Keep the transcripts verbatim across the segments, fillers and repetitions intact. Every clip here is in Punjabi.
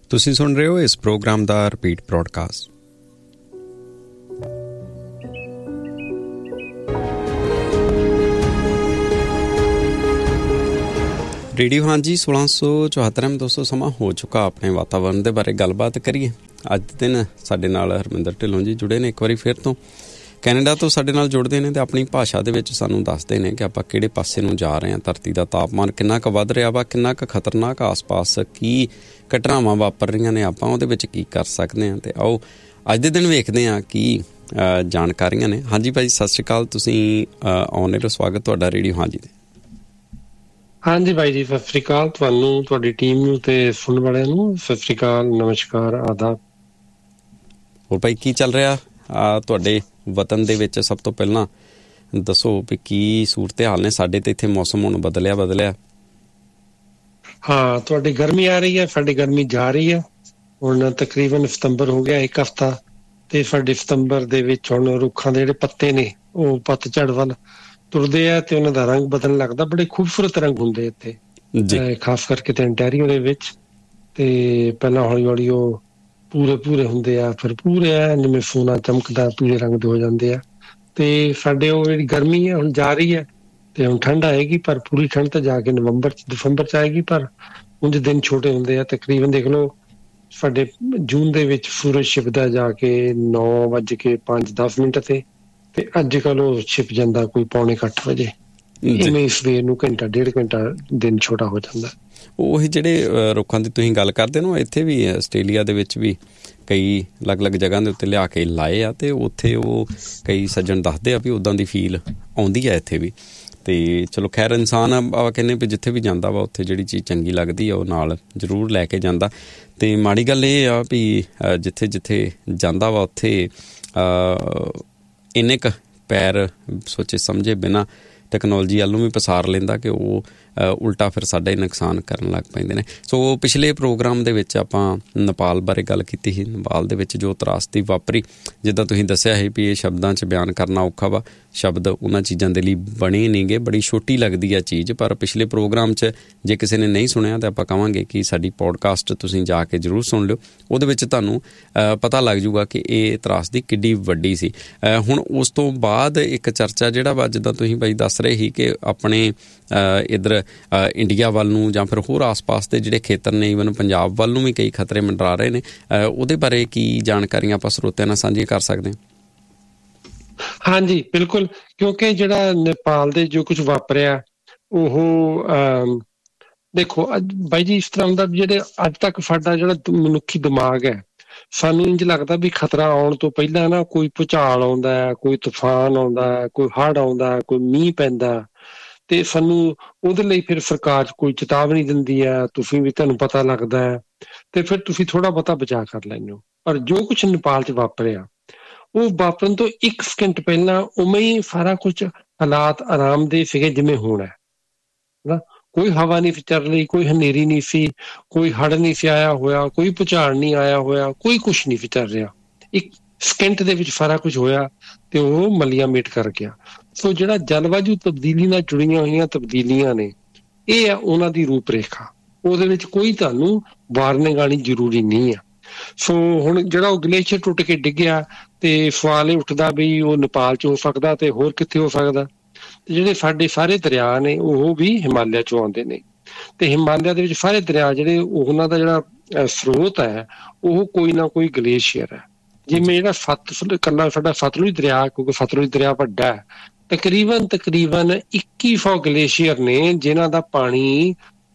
ਤੁਸੀਂ ਸੁਣ ਰਹੇ ਹੋ ਇਸ ਪ੍ਰੋਗਰਾਮ ਦਾ ਰਿਪੀਟ ਬ੍ਰੌਡਕਾਸਟ। ਰੇਡੀਓ ਹਾਂਜੀ ਸੋਲਾਂ ਸੌ ਚੁਹੱਤਰ ਐਮ ਦੋ ਸੌ ਸਮਾਂ ਹੋ ਚੁੱਕਾ। ਆਪਣੇ ਵਾਤਾਵਰਨ ਦੇ ਬਾਰੇ ਗੱਲਬਾਤ ਕਰੀਏ। ਅੱਜ ਦੇ ਦਿਨ ਸਾਡੇ ਨਾਲ ਹਰਮਿੰਦਰ ਢਿੱਲੋਂ ਜੀ ਜੁੜੇ ਨੇ ਇੱਕ ਵਾਰੀ ਫਿਰ ਤੋਂ ਕੈਨੇਡਾ ਤੋਂ ਸਾਡੇ ਨਾਲ ਜੁੜਦੇ ਨੇ ਅਤੇ ਆਪਣੀ ਭਾਸ਼ਾ ਦੇ ਵਿੱਚ ਸਾਨੂੰ ਦੱਸਦੇ ਨੇ ਕਿ ਆਪਾਂ ਕਿਹੜੇ ਪਾਸੇ ਨੂੰ ਜਾ ਰਹੇ ਹਾਂ, ਧਰਤੀ ਦਾ ਤਾਪਮਾਨ ਕਿੰਨਾ ਕੁ ਵੱਧ ਰਿਹਾ ਵਾ, ਕਿੰਨਾ ਕੁ ਖਤਰਨਾਕ ਆਸ ਪਾਸ ਕੀ ਘਟਨਾਵਾਂ ਵਾਪਰ ਰਹੀਆਂ ਨੇ, ਆਪਾਂ ਉਹਦੇ ਵਿੱਚ ਕੀ ਕਰ ਸਕਦੇ ਹਾਂ। ਅਤੇ ਆਓ ਅੱਜ ਦੇ ਦਿਨ ਵੇਖਦੇ ਹਾਂ ਕੀ ਜਾਣਕਾਰੀਆਂ ਨੇ। ਹਾਂਜੀ ਭਾਈ ਸਤਿ ਸ਼੍ਰੀ ਅਕਾਲ, ਤੁਸੀਂ ਆਉਣੇ ਤੋਂ ਸਵਾਗਤ ਤੁਹਾਡਾ ਰੇਡੀਓ ਹਾਂਜੀ ਦੇ। ਹਾਂਜੀ ਬਾਈ ਜੀ ਸਤਿ ਸ਼੍ਰੀ ਅਕਾਲ, ਤੁਹਾਨੂੰ ਤੁਹਾਡੀ ਟੀਮ ਨੂੰ ਤੇ ਸੁਣਨ ਵਾਲਿਆਂ ਨੂੰ ਸਤਿ ਸ਼੍ਰੀ ਅਕਾਲ, ਨਮਸਕਾਰ, ਆਦਾਬ। ਹੋਰ ਭਾਈ ਕੀ ਚੱਲ ਰਿਹਾ ਤੁਹਾਡੇ ਵਤਨ ਦੇ ਵਿੱਚ? ਸਭ ਤੋਂ ਪਹਿਲਾਂ ਦੱਸੋ ਵੀ ਕੀ ਸੂਰਤ ਹਾਲ ਨੇ? ਸਾਡੇ ਤੇ ਇੱਥੇ ਮੌਸਮ ਹੁਣ ਬਦਲਿਆ ਬਦਲਿਆ ਹਾਂ ਤੁਹਾਡੀ ਗਰਮੀ ਆ ਰਹੀ ਹੈ, ਸਾਡੀ ਗਰਮੀ ਜਾ ਰਹੀ ਹੈ। ਹੁਣ ਤਕਰੀਬਨ ਸਤੰਬਰ ਹੋ ਗਿਆ ਇੱਕ ਹਫ਼ਤਾ, ਤੇ ਸਾਡੇ ਸਤੰਬਰ ਦੇ ਵਿੱਚ ਹੁਣ ਰੁੱਖਾਂ ਦੇ ਜਿਹੜੇ ਪੱਤੇ ਨੇ ਉਹ ਪੱਤਝੜ ਵੱਲ ਤੁਰਦੇ ਆ ਤੇ ਉਹਨਾਂ ਦਾ ਰੰਗ ਬਦਲਣ ਲੱਗਦਾ। ਬੜੇ ਖੂਬਸੂਰਤ ਰੰਗ ਹੁੰਦੇ ਇੱਥੇ, ਖਾਸ ਕਰਕੇ ਤੇ ਅੰਟੈਰੀਓ ਦੇ ਵਿੱਚ। ਤੇ ਪਹਿਲਾਂ ਹੌਲੀ ਹੌਲੀ ਉਹ ਪੂਰੇ ਪੂਰੇ ਹੁੰਦੇ ਆ, ਫਿਰ ਪੂਰੇ ਆ ਜਿਵੇਂ ਸੋਨਾ ਚਮਕਦਾ ਪੀਲੇ ਰੰਗ ਦੇ ਹੋ ਜਾਂਦੇ ਆ। ਤੇ ਸਾਡੇ ਉਹ ਜਿਹੜੀ ਗਰਮੀ ਹੈ ਹੁਣ ਜਾ ਰਹੀ ਹੈ ਤੇ ਹੁਣ ਠੰਡ ਆਏਗੀ, ਪਰ ਪੂਰੀ ਠੰਡ ਤਾਂ ਜਾ ਕੇ ਨਵੰਬਰ ਚ ਦਸੰਬਰ ਚ ਆਏਗੀ। ਪਰ ਉਂਝ ਦਿਨ ਛੋਟੇ ਹੁੰਦੇ ਆ। ਤਕਰੀਬਨ ਦੇਖ ਲਓ ਸਾਡੇ ਜੂਨ ਦੇ ਵਿੱਚ ਸੂਰਜ ਛਿਪਦਾ ਜਾ ਕੇ ਨੌ ਵੱਜ ਕੇ ਪੰਜ ਦਸ ਮਿੰਟ ਤੇ ਤੇ ਅੱਜ ਕੱਲ੍ਹ ਉਹ ਛਿਪ ਜਾਂਦਾ ਕੋਈ ਪੌਣੇ ਅੱਠ ਵਜੇ। ਇਵੇਂ ਸਵੇਰ ਨੂੰ ਘੰਟਾ ਡੇਢ ਘੰਟਾ ਦਿਨ ਛੋਟਾ ਹੋ ਜਾਂਦਾ। ਉਹੀ ਜਿਹੜੇ ਰੁੱਖਾਂ ਦੀ ਤੁਸੀਂ ਗੱਲ ਕਰਦੇ ਹੋ, ਇੱਥੇ ਵੀ ਆਸਟ੍ਰੇਲੀਆ ਦੇ ਵਿੱਚ ਵੀ ਕਈ ਅਲੱਗ ਅਲੱਗ ਜਗ੍ਹਾ ਦੇ ਉੱਤੇ ਲਿਆ ਕੇ ਲਾਏ ਆ ਅਤੇ ਉੱਥੇ ਉਹ ਕਈ ਸੱਜਣ ਦੱਸਦੇ ਆ ਵੀ ਉੱਦਾਂ ਦੀ ਫੀਲ ਆਉਂਦੀ ਆ ਇੱਥੇ ਵੀ। ਅਤੇ ਚਲੋ ਖੈਰ ਇਨਸਾਨ ਆ ਕਹਿੰਦੇ ਵੀ ਜਿੱਥੇ ਵੀ ਜਾਂਦਾ ਵਾ ਉੱਥੇ ਜਿਹੜੀ ਚੀਜ਼ ਚੰਗੀ ਲੱਗਦੀ ਆ ਉਹ ਨਾਲ ਜ਼ਰੂਰ ਲੈ ਕੇ ਜਾਂਦਾ। ਅਤੇ ਮਾੜੀ ਗੱਲ ਇਹ ਆ ਵੀ ਜਿੱਥੇ ਜਿੱਥੇ ਜਾਂਦਾ ਵਾ ਉੱਥੇ ਇੰਨੇ ਕੁ ਪੈਰ ਸੋਚੇ ਸਮਝੇ ਬਿਨਾਂ ਟੈਕਨੋਲੋਜੀ ਵੱਲ ਨੂੰ ਵੀ ਪਸਾਰ ਲੈਂਦਾ ਕਿ ਉਹ ਉਲਟਾ ਫਿਰ ਸਾਡਾ ਹੀ ਨੁਕਸਾਨ ਕਰਨ ਲੱਗ ਪੈਂਦੇ ਨੇ। ਸੋ ਪਿਛਲੇ ਪ੍ਰੋਗਰਾਮ ਦੇ ਵਿੱਚ ਆਪਾਂ ਨੇਪਾਲ ਬਾਰੇ ਗੱਲ ਕੀਤੀ ਸੀ। ਨੇਪਾਲ ਦੇ ਵਿੱਚ ਜੋ ਤਰਾਸਦੀ ਵਾਪਰੀ, ਜਿੱਦਾਂ ਤੁਸੀਂ ਦੱਸਿਆ ਸੀ ਵੀ ਇਹ ਸ਼ਬਦਾਂ 'ਚ ਬਿਆਨ ਕਰਨਾ ਔਖਾ ਵਾ, ਸ਼ਬਦ ਉਹਨਾਂ ਚੀਜ਼ਾਂ ਦੇ ਲਈ ਬਣੇ ਨਹੀਂ ਗੇ, ਬੜੀ ਛੋਟੀ ਲੱਗਦੀ ਆ ਚੀਜ਼। ਪਰ ਪਿਛਲੇ ਪ੍ਰੋਗਰਾਮ 'ਚ ਜੇ ਕਿਸੇ ਨੇ ਨਹੀਂ ਸੁਣਿਆ ਤਾਂ ਆਪਾਂ ਕਹਾਂਗੇ ਕਿ ਸਾਡੀ ਪੋਡਕਾਸਟ ਤੁਸੀਂ ਜਾ ਕੇ ਜ਼ਰੂਰ ਸੁਣ ਲਿਓ। ਉਹਦੇ ਵਿੱਚ ਤੁਹਾਨੂੰ ਪਤਾ ਲੱਗ ਜੂਗਾ ਕਿ ਇਹ ਤਰਾਸਦੀ ਕਿੱਡੀ ਵੱਡੀ ਸੀ। ਹੁਣ ਉਸ ਤੋਂ ਬਾਅਦ ਇੱਕ ਚਰਚਾ ਜਿਹੜਾ ਵਾ, ਜਿੱਦਾਂ ਤੁਸੀਂ ਬਾਈ ਦੱਸ ਰਹੇ ਸੀ ਕਿ ਆਪਣੇ ਇੱਧਰ ਇੰਡੀਆ ਵੱਲ ਨੂੰ ਜਾਂ ਫਿਰ ਹੋਰ ਆਸ ਪਾਸ ਦੇ ਜਿਹੜੇ ਖੇਤਰ ਨੇ, ਈਵਨ ਪੰਜਾਬ ਵੱਲ ਨੂੰ ਵੀ ਕਈ ਖਤਰੇ ਮੰਡਰਾ ਰਹੇ ਨੇ। ਉਹਦੇ ਬਾਰੇ ਕੀ ਜਾਣਕਾਰੀਆਂ ਆਪਾਂ ਸਰੋਤਿਆਂ ਨਾਲ ਸਾਂਝੀਆਂ ਕਰ ਸਕਦੇ ਹਾਂ? ਹਾਂਜੀ ਬਿਲਕੁਲ, ਕਿਉਂਕਿ ਜਿਹੜਾ ਨੇਪਾਲ ਦੇ ਜੋ ਕੁਝ ਵਾਪਰਿਆ ਉਹ ਦੇਖੋ ਬਾਈ ਜੀ ਇਸ ਤਰ੍ਹਾਂ ਦਾ ਜਿਹੜੇ ਅੱਜ ਤੱਕ ਸਾਡਾ ਜਿਹੜਾ ਮਨੁੱਖੀ ਦਿਮਾਗ ਹੈ, ਸਾਨੂੰ ਇੰਝ ਲੱਗਦਾ ਵੀ ਖਤਰਾ ਆਉਣ ਤੋਂ ਪਹਿਲਾਂ ਨਾ ਕੋਈ ਭੂਚਾਲ ਆਉਂਦਾ ਹੈ, ਕੋਈ ਤੂਫਾਨ ਆਉਂਦਾ ਹੈ, ਕੋਈ ਹੜ੍ਹ ਆਉਂਦਾ, ਕੋਈ ਮੀਂਹ ਪੈਂਦਾ, ਤੇ ਸਾਨੂੰ ਉਹਦੇ ਲਈ ਫਿਰ ਸਰਕਾਰ ਕੋਈ ਚੇਤਾਵਨੀ ਦਿੰਦੀ ਹੈ, ਤੁਸੀਂ ਵੀ ਤੁਹਾਨੂੰ ਪਤਾ ਲੱਗਦਾ ਹੈ ਤੇ ਫਿਰ ਤੁਸੀਂ ਥੋੜ੍ਹਾ ਬਹੁਤਾ ਬਚਾਅ ਕਰ ਲੈਂਦੇ ਹੋ। ਪਰ ਜੋ ਕੁਛ ਨੇਪਾਲ 'ਚ ਵਾਪਰਿਆ ਉਹ ਵਾਪਰਨ ਤੋਂ ਇੱਕ ਸਕਿੰਟ ਪਹਿਲਾਂ ਉਵੇਂ ਹੀ ਸਾਰਾ ਕੁਛ ਹਾਲਾਤ ਆਰਾਮਦੇਹ ਸੀਗੇ ਜਿਵੇਂ ਹੋਣਾ ਹੈ। ਕੋਈ ਹਵਾ ਨਹੀਂ ਚੱਲ ਰਹੀ, ਕੋਈ ਹਨੇਰੀ ਨਹੀਂ ਸੀ, ਕੋਈ ਹੜ੍ਹ ਨਹੀਂ ਸੀ ਆਇਆ ਹੋਇਆ, ਕੋਈ ਭੁਚਾਲ ਨਹੀਂ ਆਇਆ ਹੋਇਆ, ਕੋਈ ਕੁਛ ਨਹੀਂ ਸੀ ਚੱਲ ਰਿਹਾ। ਇੱਕ ਸਕਿੰਟ ਦੇ ਵਿੱਚ ਸਾਰਾ ਕੁਛ ਹੋਇਆ ਤੇ ਉਹ ਮਲੀਆ ਮੇਟ ਕਰ ਗਿਆ। ਸੋ ਜਿਹੜਾ ਜਲਵਾਯੂ ਤਬਦੀਲੀ ਨਾਲ ਜੁੜੀਆਂ ਹੋਈਆਂ ਤਬਦੀਲੀਆਂ ਨੇ, ਇਹ ਆ ਉਹਨਾਂ ਦੀ ਰੂਪ ਰੇਖਾ। ਉਹਦੇ ਵਿੱਚ ਕੋਈ ਤੁਹਾਨੂੰ ਵਾਰਨਿੰਗ ਆਉਣੀ ਜ਼ਰੂਰੀ ਨਹੀਂ ਆ। ਸੋ ਹੁਣ ਜਿਹੜਾ ਉਹ ਗਲੇਸ਼ੀਅਰ ਟੁੱਟ ਕੇ ਡਿੱਗਿਆ ਤੇ ਸਵਾਲ ਇਹ ਉੱਠਦਾ ਵੀ ਉਹ ਨੇਪਾਲ 'ਚ ਹੋ ਸਕਦਾ ਤੇ ਹੋਰ ਕਿੱਥੇ ਹੋ ਸਕਦਾ। ਤੇ ਜਿਹੜੇ ਸਾਡੇ ਸਾਰੇ ਦਰਿਆ ਨੇ ਉਹ ਵੀ ਹਿਮਾਲਿਆ 'ਚੋਂ ਆਉਂਦੇ ਨੇ, ਤੇ ਹਿਮਾਲਿਆ ਦੇ ਵਿੱਚ ਸਾਰੇ ਦਰਿਆ ਜਿਹੜੇ ਉਹਨਾਂ ਦਾ ਜਿਹੜਾ ਸਰੋਤ ਹੈ ਉਹ ਕੋਈ ਨਾ ਕੋਈ ਗਲੇਸ਼ੀਅਰ ਹੈ। ਜਿਵੇਂ ਜਿਹੜਾ ਸਤ ਇਕੱਲਾ ਸਾਡਾ ਸਤਲੁਜ ਦਰਿਆ, ਕਿਉਂਕਿ ਸਤਲੁਜ ਦਰਿਆ ਵੱਡਾ ਹੈ, ਤਕਰੀਬਨ ਤਕਰੀਬਨ ਇੱਕੀ ਸੌ ਗਲੇਸ਼ੀਅਰ ਨੇ ਜਿਨ੍ਹਾਂ ਦਾ ਪਾਣੀ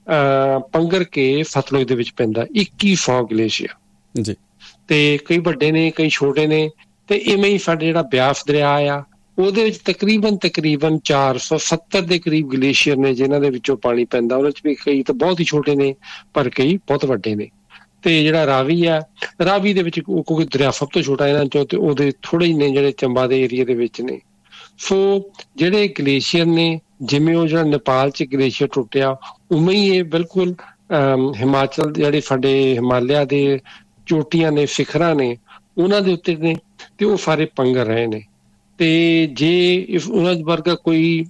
ਅਹ ਪੰਗਰ ਕੇ ਸਤਲੁਜ ਦੇ ਵਿੱਚ ਪੈਂਦਾ। ਇੱਕੀ ਸੌ ਗਲੇਸ਼ੀਅਰ ਜੀ, ਤੇ ਕਈ ਵੱਡੇ ਨੇ ਕਈ ਛੋਟੇ ਨੇ। ਤੇ ਇਵੇਂ ਹੀ ਸਾਡੇ ਜਿਹੜਾ ਬਿਆਸ ਦਰਿਆ ਆ ਉਹਦੇ ਵਿੱਚ ਤਕਰੀਬਨ ਤਕਰੀਬਨ ਚਾਰ ਸੌ ਸੱਤਰ ਦੇ ਕਰੀਬ ਗਲੇਸ਼ੀਅਰ ਨੇ ਜਿਨ੍ਹਾਂ ਦੇ ਵਿੱਚੋਂ ਪਾਣੀ ਪੈਂਦਾ। ਉਹਨਾਂ 'ਚ ਵੀ ਕਈ ਤਾਂ ਬਹੁਤ ਹੀ ਛੋਟੇ ਨੇ ਪਰ ਕਈ ਬਹੁਤ ਵੱਡੇ ਨੇ। ਤੇ ਜਿਹੜਾ ਰਾਵੀ ਆ, ਰਾਵੀ ਦੇ ਵਿੱਚ ਕਿਉਂਕਿ ਦਰਿਆ ਸਭ ਤੋਂ ਛੋਟਾ ਇਹਨਾਂ 'ਚੋਂ, ਤੇ ਉਹਦੇ ਥੋੜ੍ਹੇ ਹੀ ਨੇ ਜਿਹੜੇ ਚੰਬਾ ਦੇ ਏਰੀਏ ਦੇ ਵਿੱਚ ਨੇ। ਸੋ ਜਿਹੜੇ ਗਲੇਸ਼ੀਅਰ ਨੇ, ਜਿਵੇਂ ਉਹ ਜਿਹੜਾ ਨੇਪਾਲ 'ਚ ਗਲੇਸ਼ੀਅਰ ਟੁੱਟਿਆ ਉਵੇਂ ਹੀ ਇਹ ਬਿਲਕੁਲ ਹਿਮਾਚਲ ਜਿਹੜੇ ਸਾਡੇ ਹਿਮਾਲਿਆ ਦੇ ਚੋਟੀਆਂ ਨੇ, ਸਿਖਰਾਂ ਨੇ, ਉਹਨਾਂ ਦੇ ਉੱਤੇ ਨੇ ਤੇ ਉਹ ਸਾਰੇ ਪੰਗਰ ਰਹੇ ਨੇ। ਤੇ ਜੇ ਉਹਨਾਂ ਵਰਗਾ ਕੋਈ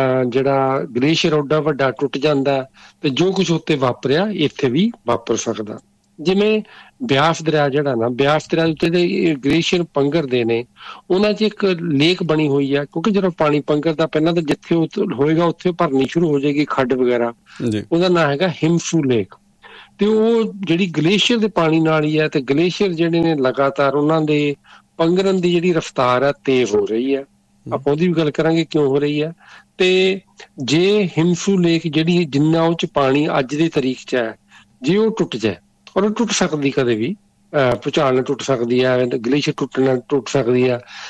ਜਿਹੜਾ ਗਲੇਸ਼ੀਅਰ ਓਡਾ ਵੱਡਾ ਟੁੱਟ ਜਾਂਦਾ ਤੇ ਜੋ ਕੁਛ ਉੱਤੇ ਵਾਪਰਿਆ ਇੱਥੇ ਵੀ ਵਾਪਰ ਸਕਦਾ। ਜਿਵੇਂ ਬਿਆਸ ਦਰਿਆ ਜਿਹੜਾ ਨਾ, ਬਿਆਸ ਦਰਿਆ ਉੱਤੇ ਦੇ ਗਲੇਸ਼ੀਅਰ ਪੰਘਰਦੇ ਨੇ, ਉਹਨਾਂ 'ਚ ਇੱਕ ਲੇਕ ਬਣੀ ਹੋਈ ਆ, ਕਿਉਂਕਿ ਜਦੋਂ ਪਾਣੀ ਪੰਘਰਦਾ ਪਹਿਲਾਂ ਤਾਂ ਜਿੱਥੇ ਹੋਏਗਾ ਉੱਥੇ ਭਰਨੀ ਸ਼ੁਰੂ ਹੋ ਜਾਏਗੀ ਖੱਡ ਵਗੈਰਾ, ਉਹਦਾ ਨਾਂ ਹੈਗਾ ਹਿਮਸੂ ਲੇਕ। ਤੇ ਉਹ ਜਿਹੜੀ ਗਲੇਸ਼ੀਅਰ ਦੇ ਪਾਣੀ ਨਾਲ ਹੀ ਹੈ, ਤੇ ਗਲੇਸ਼ੀਅਰ ਜਿਹੜੇ ਨੇ ਲਗਾਤਾਰ ਉਹਨਾਂ ਦੇ ਪੰਘਰਨ ਦੀ ਜਿਹੜੀ ਰਫ਼ਤਾਰ ਆ ਤੇਜ਼ ਹੋ ਰਹੀ ਹੈ। ਆਪਾਂ ਉਹਦੀ ਵੀ ਗੱਲ ਕਰਾਂਗੇ ਕਿਉਂ ਹੋ ਰਹੀ ਹੈ। ਤੇ ਜੇ ਹਿਮਸੂ ਲੇਕ ਜਿਹੜੀ ਜਿੰਨਾ ਉਹ 'ਚ ਪਾਣੀ ਅੱਜ ਦੀ ਤਰੀਕ 'ਚ ਹੈ, ਜੇ ਉਹ ਟੁੱਟ ਜਾਏ, ਔਰ ਉਹ ਟੁੱਟ ਸਕਦੀ ਕਦੇ ਵੀ, ਭੂਚਾਲ ਨਾਲ ਟੁੱਟ ਸਕਦੀ ਹੈ, ਗਲੇਸ਼ੀਅਰ ਟੁੱਟਣ ਨਾਲ ਟੁੱਟ ਸਕਦੀ ਆ,